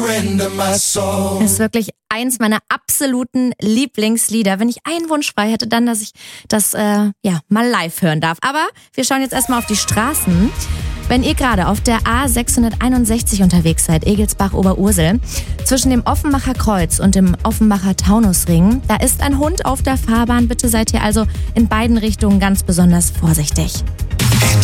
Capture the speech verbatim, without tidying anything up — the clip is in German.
surrender my soul. Das ist wirklich eins meiner absoluten Lieblingslieder. Wenn ich einen Wunsch frei hätte, dann, dass ich das äh, ja mal live hören darf. Aber wir schauen jetzt erstmal auf die Straßen. Wenn ihr gerade auf der A sechshunderteinundsechzig unterwegs seid, Egelsbach-Oberursel, zwischen dem Offenbacher Kreuz und dem Offenbacher Taunusring, da ist ein Hund auf der Fahrbahn. Bitte seid ihr also in beiden Richtungen ganz besonders vorsichtig.